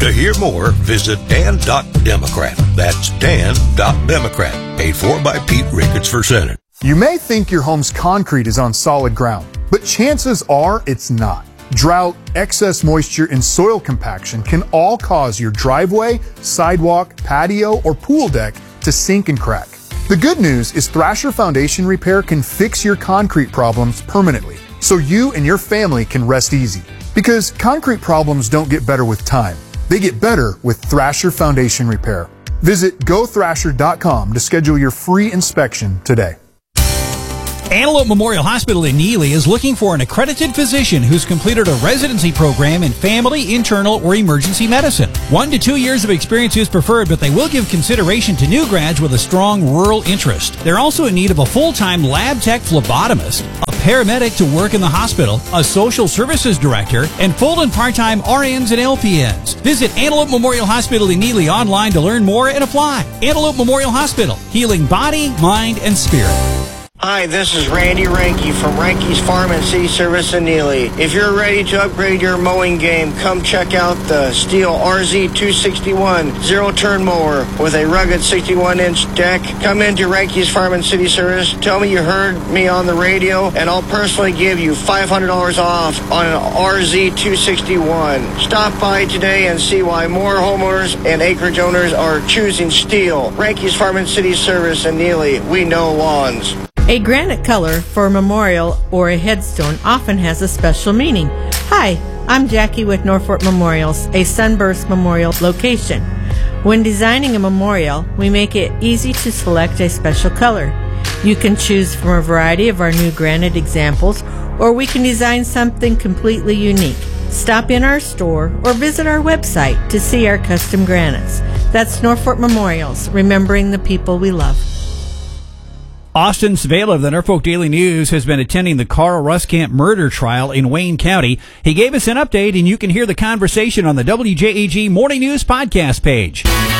To hear more, visit Dan.Democrat. That's Dan.Democrat. Paid for by Pete Ricketts for Senate. You may think your home's concrete is on solid ground, but chances are it's not. Drought, excess moisture, and soil compaction can all cause your driveway, sidewalk, patio, or pool deck to sink and crack. The good news is Thrasher Foundation Repair can fix your concrete problems permanently, so you and your family can rest easy. Because concrete problems don't get better with time. They get better with Thrasher Foundation Repair. Visit gothrasher.com to schedule your free inspection today. Antelope Memorial Hospital in Neely is looking for an accredited physician who's completed a residency program in family, internal, or emergency medicine. 1 to 2 years of experience is preferred, but they will give consideration to new grads with a strong rural interest. They're also in need of a full-time lab tech phlebotomist, a paramedic to work in the hospital, a social services director, and full and part-time RNs and LPNs. Visit Antelope Memorial Hospital in Neely online to learn more and apply. Antelope Memorial Hospital, healing body, mind, and spirit. Hi, this is Randy Ranke from Ranke's Farm and City Service in Neely. If you're ready to upgrade your mowing game, come check out the Stihl RZ261 zero-turn mower with a rugged 61-inch deck. Come into Ranke's Farm and City Service, tell me you heard me on the radio, and I'll personally give you $500 off on an RZ261. Stop by today and see why more homeowners and acreage owners are choosing Stihl. Ranke's Farm and City Service in Neely. We know lawns. A granite color for a memorial or a headstone often has a special meaning. Hi, I'm Jackie with Norfolk Memorials, a Sunburst Memorial location. When designing a memorial, we make it easy to select a special color. You can choose from a variety of our new granite examples, or we can design something completely unique. Stop in our store or visit our website to see our custom granites. That's Norfolk Memorials, remembering the people we love. Austin Svela of the Norfolk Daily News has been attending the Carl Ruskamp murder trial in Wayne County. He gave us an update, and you can hear the conversation on the WJAG Morning News podcast page.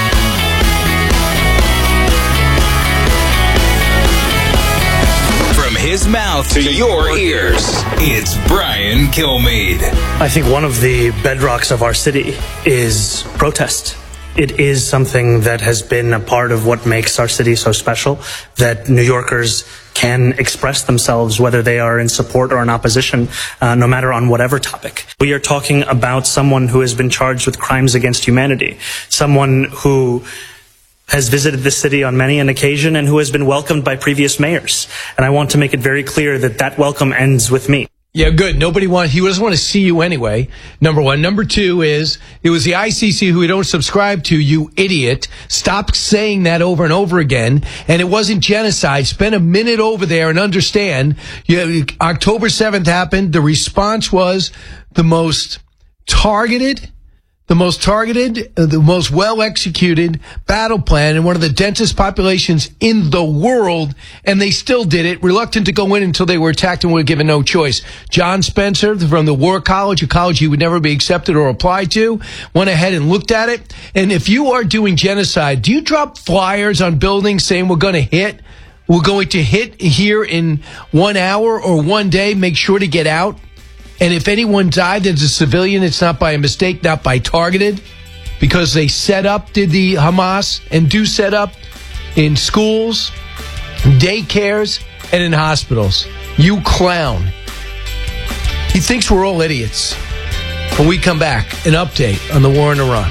From his mouth to your ears, it's Brian Kilmeade. I think one of the bedrocks of our city is protest. It is something that has been a part of what makes our city so special, that New Yorkers can express themselves whether they are in support or in opposition, no matter on whatever topic. We are talking about someone who has been charged with crimes against humanity, someone who has visited this city on many an occasion and who has been welcomed by previous mayors. And I want to make it very clear that that welcome ends with me. Yeah, good. He doesn't want to see you anyway, number one. Number two is, it was the ICC who we don't subscribe to, you idiot. Stop saying that over and over again. And it wasn't genocide. Spend a minute over there and understand. October 7th happened. The response was the most targeted, the most well-executed battle plan in one of the densest populations in the world, and they still did it, reluctant to go in until they were attacked and were given no choice. John Spencer from the War College, a college he would never be accepted or apply to, went ahead and looked at it. And if you are doing genocide, do you drop flyers on buildings saying we're going to hit here in 1 hour or 1 day, make sure to get out? And if anyone died as a civilian, it's not by a mistake, not by targeted, because they did the Hamas, and do set up in schools, daycares, and in hospitals. You clown. He thinks we're all idiots. When we come back, an update on the war in Iran.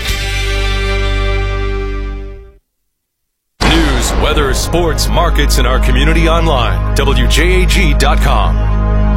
News, weather, sports, markets, and our community online. WJAG.com.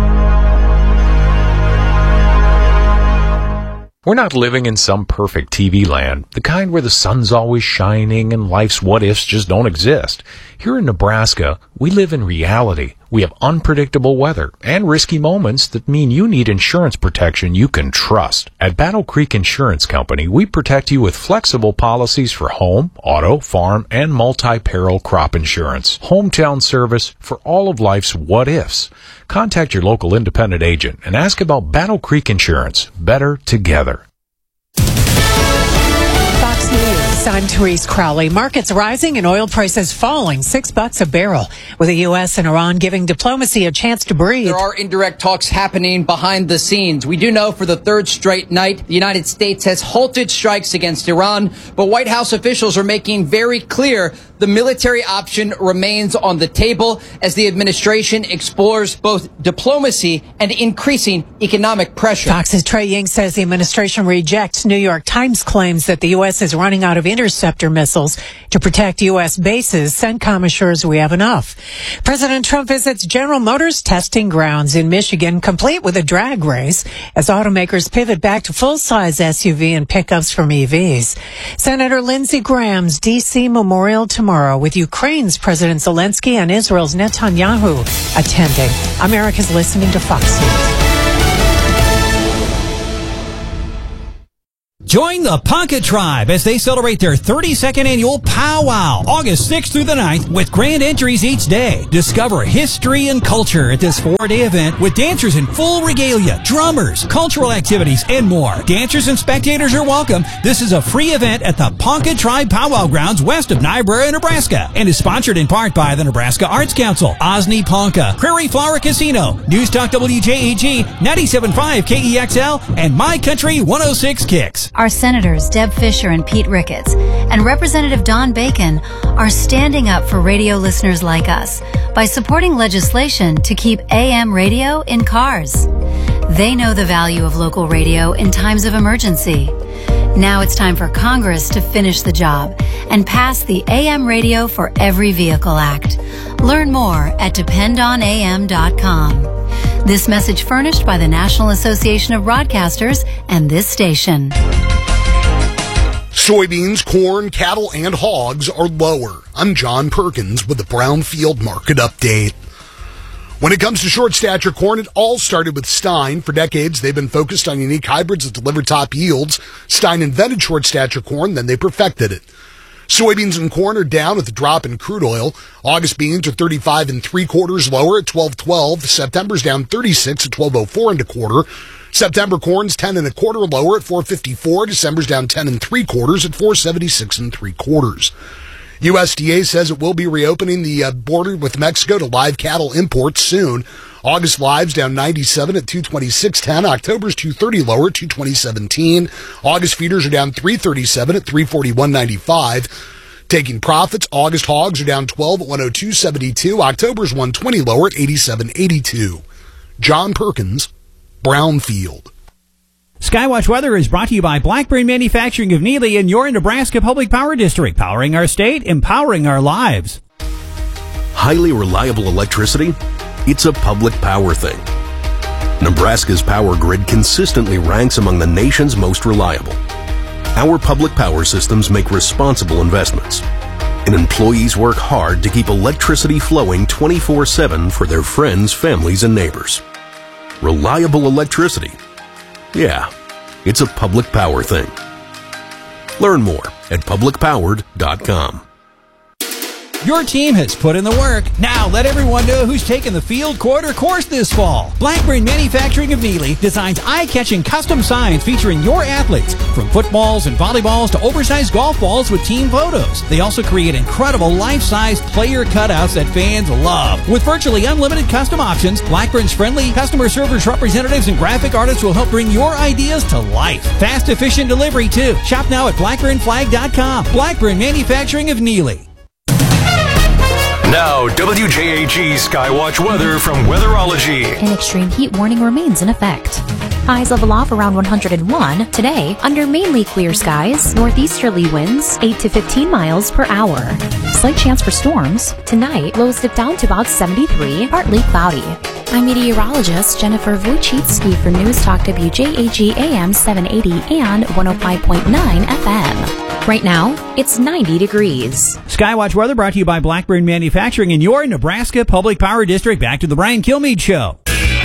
We're not living in some perfect TV land, the kind where the sun's always shining and life's what-ifs just don't exist. Here in Nebraska, we live in reality. We have unpredictable weather and risky moments that mean you need insurance protection you can trust. At Battle Creek Insurance Company, we protect you with flexible policies for home, auto, farm, and multi-peril crop insurance. Hometown service for all of life's what-ifs. Contact your local independent agent and ask about Battle Creek Insurance. Better together. Fox News. News, I'm Therese Crowley. Markets rising and oil prices falling, $6 a barrel, with the U.S. and Iran giving diplomacy a chance to breathe. There are indirect talks happening behind the scenes. We do know for the third straight night, the United States has halted strikes against Iran, but White House officials are making very clear the military option remains on the table as the administration explores both diplomacy and increasing economic pressure. Fox's Trey Ying says the administration rejects New York Times claims that the U.S. is running out of interceptor missiles to protect U.S. bases. CENTCOM assures we have enough. President Trump visits General Motors testing grounds in Michigan, complete with a drag race as automakers pivot back to full-size SUV and pickups from EVs. Senator Lindsey Graham's D.C. memorial tomorrow with Ukraine's President Zelensky and Israel's Netanyahu attending. America's listening to Fox News. Join the Ponca Tribe as they celebrate their 32nd annual powwow, August 6th through the 9th, with grand entries each day. Discover history and culture at this 4-day event with dancers in full regalia, drummers, cultural activities, and more. Dancers and spectators are welcome. This is a free event at the Ponca Tribe Powwow Grounds west of Niobrara, Nebraska, and is sponsored in part by the Nebraska Arts Council, Osney Ponca, Prairie Flower Casino, News Talk WJAG, 97.5 KEXL, and My Country 106 Kicks. Our Senators Deb Fischer and Pete Ricketts and Representative Don Bacon are standing up for radio listeners like us by supporting legislation to keep AM radio in cars. They know the value of local radio in times of emergency. Now it's time for Congress to finish the job and pass the AM Radio for Every Vehicle Act. Learn more at dependonam.com. This message furnished by the National Association of Broadcasters and this station. Soybeans, corn, cattle, and hogs are lower. I'm John Perkins with the Brownfield Market Update. When it comes to short stature corn, it all started with Stein. For decades, they've been focused on unique hybrids that deliver top yields. Stein invented short stature corn, then they perfected it. Soybeans and corn are down with the drop in crude oil. August beans are 35 3/4 lower at 12.12. September's down 36 at 12.04 1/4. September corn's 10 1/4 lower at 4.54. December's down 10 3/4 at 4.76 3/4. USDA says it will be reopening the border with Mexico to live cattle imports soon. August lives down 97 at 226.10. October's 230 lower at 220.17. August feeders are down 337 at 341.95. Taking profits, August hogs are down 12 at 102.72. October's 120 lower at 87.82. John Perkins, Brownfield. Skywatch Weather is brought to you by Blackburn Manufacturing of Neely and your Nebraska Public Power District, powering our state, empowering our lives. Highly reliable electricity? It's a public power thing. Nebraska's power grid consistently ranks among the nation's most reliable. Our public power systems make responsible investments, and employees work hard to keep electricity flowing 24/7 for their friends, families, and neighbors. Reliable electricity. Yeah, it's a public power thing. Learn more at publicpowered.com. Your team has put in the work. Now let everyone know who's taking the field quarter course this fall. Blackburn Manufacturing of Neely designs eye-catching custom signs featuring your athletes, from footballs and volleyballs to oversized golf balls with team photos. They also create incredible life-size player cutouts that fans love. With virtually unlimited custom options, Blackburn's friendly customer service representatives and graphic artists will help bring your ideas to life. Fast, efficient delivery, too. Shop now at blackburnflag.com. Blackburn Manufacturing of Neely. Now, WJAG Skywatch weather from Weatherology. An extreme heat warning remains in effect. Highs level off around 101. Today, under mainly clear skies, northeasterly winds 8 to 15 miles per hour. Slight chance for storms. Tonight, lows dip down to about 73, partly cloudy. I'm meteorologist Jennifer Wojcicki for News Talk WJAG AM 780 and 105.9 FM. Right now, it's 90 degrees. Skywatch weather brought to you by Blackburn Manufacturing in your Nebraska Public Power District. Back to the Brian Kilmeade Show.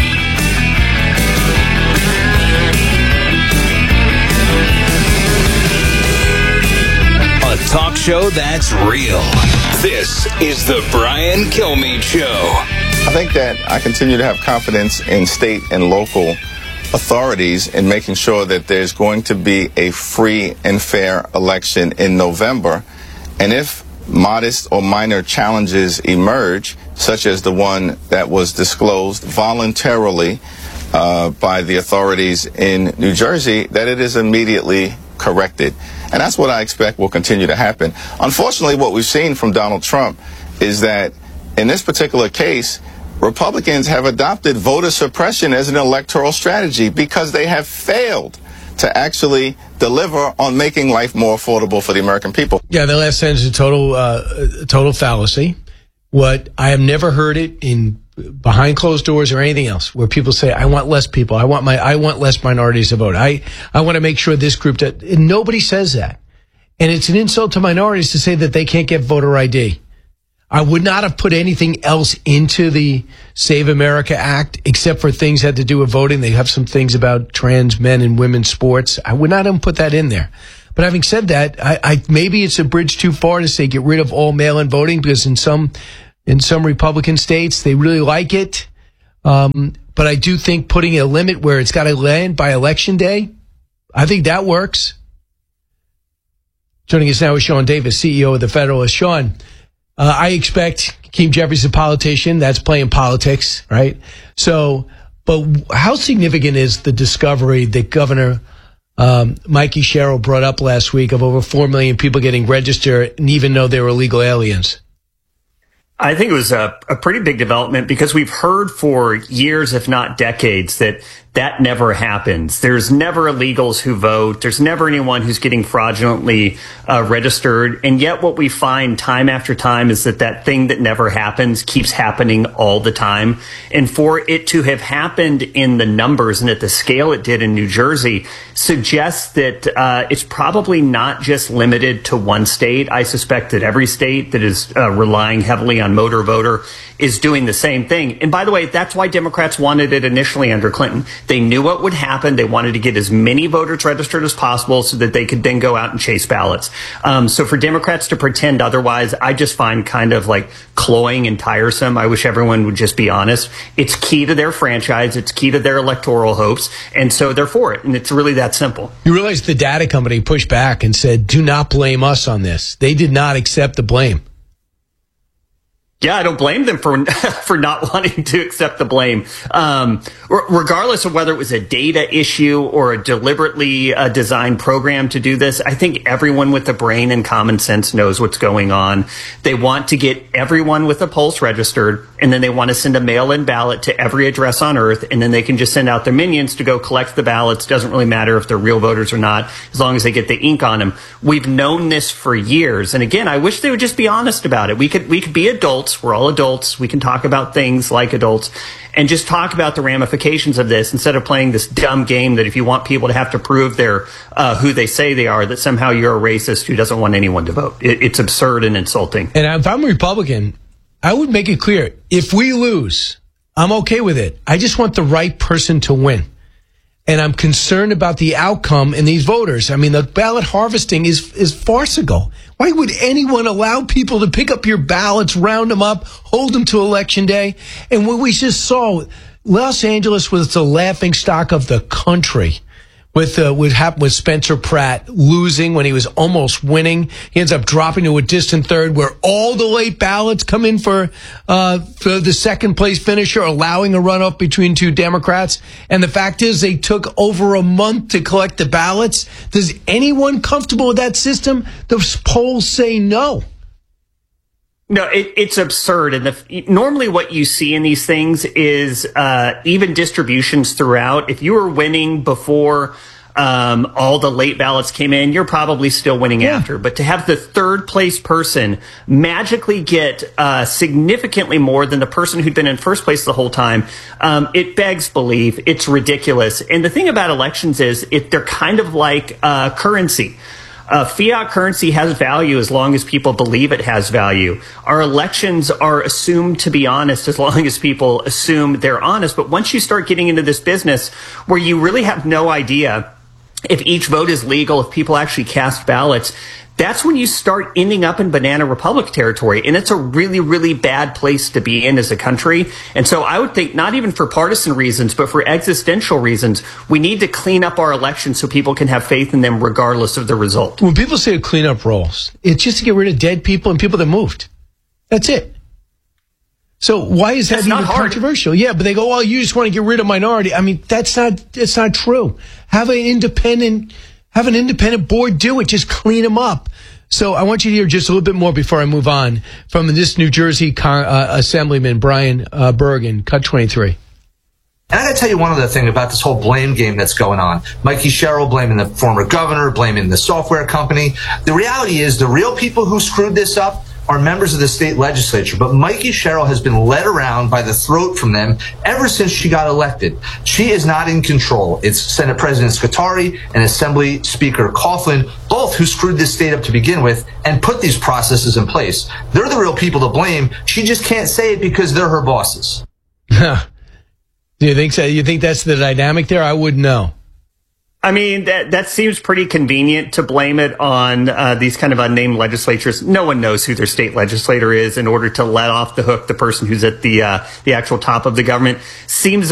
A talk show that's real. This is the Brian Kilmeade Show. I think that I continue to have confidence in state and local authorities in making sure that there's going to be a free and fair election in November. And if modest or minor challenges emerge, such as the one that was disclosed voluntarily by the authorities in New Jersey, that it is immediately corrected. And that's what I expect will continue to happen. Unfortunately, what we've seen from Donald Trump is that in this particular case, Republicans have adopted voter suppression as an electoral strategy because they have failed to actually deliver on making life more affordable for the American people. Yeah, the last sentence is a total fallacy. What I have never heard it in behind closed doors or anything else where people say, I want less people. I want less minorities to vote. I want to make sure this group and nobody says that. And it's an insult to minorities to say that they can't get voter ID. I would not have put anything else into the Save America Act except for things that had to do with voting. They have some things about trans men and women's sports. I would not have put that in there. But having said that, I maybe it's a bridge too far to say get rid of all mail-in voting because in some Republican states they really like it. But I do think putting a limit where it's got to land by Election Day, I think that works. Joining us now is Sean Davis, CEO of the Federalist. Sean, I expect Hakeem Jeffries, a politician, that's playing politics, right? So, but how significant is the discovery that Governor Mikey Sherrill brought up last week of over 4 million people getting registered and even though they were illegal aliens? I think it was a pretty big development because we've heard for years, if not decades, that never happens. There's never illegals who vote. There's never anyone who's getting fraudulently registered. And yet what we find time after time is that thing that never happens keeps happening all the time. And for it to have happened in the numbers and at the scale it did in New Jersey suggests that it's probably not just limited to one state. I suspect that every state that is relying heavily on motor voter is doing the same thing. And by the way, that's why Democrats wanted it initially under Clinton. They knew what would happen. They wanted to get as many voters registered as possible so that they could then go out and chase ballots. So for Democrats to pretend otherwise, I just find kind of like cloying and tiresome. I wish everyone would just be honest. It's key to their franchise. It's key to their electoral hopes. And so they're for it. And it's really that simple. You realize the data company pushed back and said, do not blame us on this. They did not accept the blame. Yeah, I don't blame them for not wanting to accept the blame. Regardless of whether it was a data issue or a deliberately designed program to do this, I think everyone with a brain and common sense knows what's going on. They want to get everyone with a pulse registered, and then they want to send a mail-in ballot to every address on earth, and then they can just send out their minions to go collect the ballots. Doesn't really matter if they're real voters or not, as long as they get the ink on them. We've known this for years. And again, I wish they would just be honest about it. We could be adults. We're all adults. We can talk about things like adults and just talk about the ramifications of this instead of playing this dumb game that if you want people to have to prove they're who they say they are, that somehow you're a racist who doesn't want anyone to vote. It's absurd and insulting. And if I'm a Republican, I would make it clear, if we lose, I'm okay with it. I just want the right person to win. And I'm concerned about the outcome in these voters. I mean, the ballot harvesting is farcical. Why would anyone allow people to pick up your ballots, round them up, hold them to Election Day? And what we just saw, Los Angeles was the laughingstock of the country with what happened with Spencer Pratt losing when he was almost winning. He ends up dropping to a distant third where all the late ballots come in for the second place finisher, allowing a runoff between two Democrats. And the fact is they took over a month to collect the ballots. Does anyone comfortable with that system? The polls say no. No, it's absurd. And normally what you see in these things is even distributions throughout. If you were winning before all the late ballots came in, you're probably still winning after. But to have the third place person magically get significantly more than the person who'd been in first place the whole time, it begs belief. It's ridiculous. And the thing about elections is they're kind of like currency. Fiat currency has value as long as people believe it has value. Our elections are assumed to be honest as long as people assume they're honest. But once you start getting into this business where you really have no idea if each vote is legal, if people actually cast ballots, that's when you start ending up in banana republic territory. And it's a really, really bad place to be in as a country. And so I would think, not even for partisan reasons, but for existential reasons, we need to clean up our elections so people can have faith in them regardless of the result. When people say clean up rolls, it's just to get rid of dead people and people that moved. That's it. So why is that even controversial? Yeah, but they go, "Oh, you just want to get rid of minority." I mean, that's not true. Have an independent board do it. Just clean them up. So I want you to hear just a little bit more before I move on from this New Jersey Assemblyman Brian Bergen, Cut 23. And I got to tell you one other thing about this whole blame game that's going on. Mikey Sherrill blaming the former governor, blaming the software company. The reality is the real people who screwed this up are members of the state legislature, but Mikey Sherrill has been led around by the throat from them ever since she got elected. She is not in control. It's Senate President Scutari and Assembly Speaker Coughlin, both who screwed this state up to begin with and put these processes in place. They're the real people to blame. She just can't say it because they're her bosses. Do you think so? You think that's the dynamic there? I wouldn't know. I mean, that seems pretty convenient to blame it on these kind of unnamed legislatures. No one knows who their state legislator is in order to let off the hook the person who's at the actual top of the government. Seems